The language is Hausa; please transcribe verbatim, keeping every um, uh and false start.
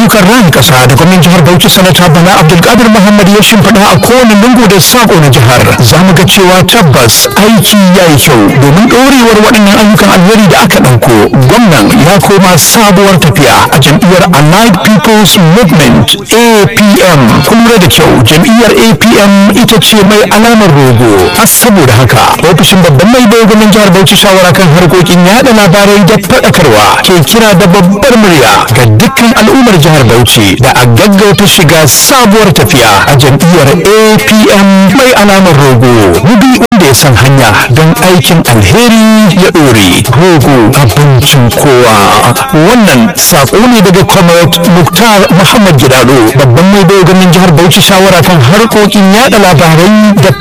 ayyukan ran kasa da gwamnan jihar Bauchi sanata Bala Abdulkadir Muhammad ya shimfiɗa a kowane lungu da sako na jihar, za mu ga cewa tabbas aiki ya yi kyau domin ɗorewar waɗannan ayyukan alheri da aka ɗauko. Gwamnan ya koma sabuwar tafiya a jam'iyyar Allied People's Movement A P M. Kun lura da kyau, jam'iyyar A P M ita ce mai alamar rogo. A saboda haka ofishin babban mai bai gwamnan jihar Bauchi shawara kan harkokin yaɗa labarai da faɗakarwa ke kira da babbar murya ga dukkan al'ummar jihar Bauchi da a gaggauta shiga sabuwar tafiya a jam'iyyar A P M mai alamar rogo. Mubi wanda ya san hanya don aikin alheri ya ɗore. Rogo abincin kowa. Wannan saƙo ne daga Comrade Muktar Muhammad Gidado, babban mai bai gwamnan jihar Bauchi shawara kan harkokin yaɗa labarai da